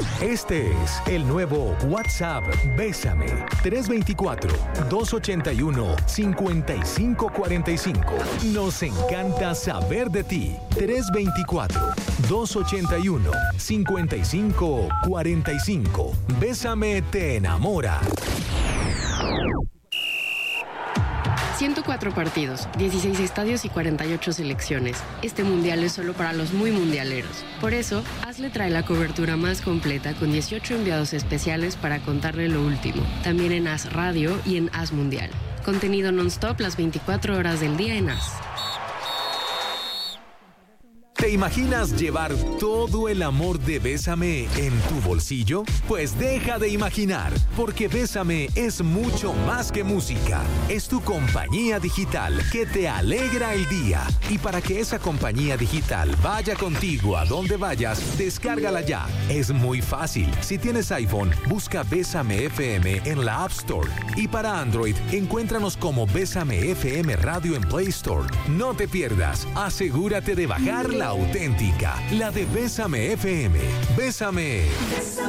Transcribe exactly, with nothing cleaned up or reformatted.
Este es el nuevo WhatsApp Bésame. tres dos cuatro, dos ocho uno, cinco cinco cuatro cinco. Nos encanta saber de ti. tres dos cuatro, dos ocho uno, cinco cinco cuatro cinco. Bésame te enamora. ciento cuatro partidos, dieciséis estadios y cuarenta y ocho selecciones. Este mundial es solo para los muy mundialeros. Por eso, Hazle trae la cobertura más completa con dieciocho enviados especiales para contarle lo último. También en Haz Radio y en Haz Mundial. Contenido non-stop las veinticuatro horas del día en Haz. ¿Te imaginas llevar todo el amor de Bésame en tu bolsillo? Pues deja de imaginar, porque Bésame es mucho más que música. Es tu compañía digital que te alegra el día. Y para que esa compañía digital vaya contigo a donde vayas, descárgala ya. Es muy fácil. Si tienes iPhone, busca Bésame F M en la App Store. Y para Android, encuéntranos como Bésame F M Radio en Play Store. No te pierdas. Asegúrate de bajar la auténtica, la de Bésame F M. Bésame.